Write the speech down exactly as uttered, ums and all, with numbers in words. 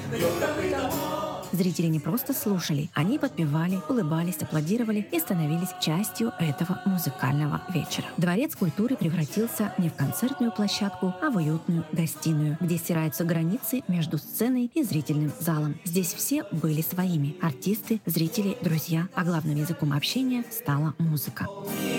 Зрители не просто слушали, они подпевали, улыбались, аплодировали и становились частью этого музыкального вечера. Дворец культуры превратился не в концертную площадку, а в уютную гостиную, где стираются границы между сценой и зрительным залом. Здесь все были своими – артисты, зрители, друзья, а главным языком общения стала музыка.